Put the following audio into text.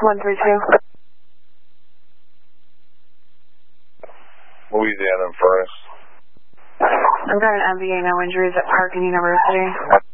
132. Louisiana and Furnace. I've got an MVA, no injuries at Park and University.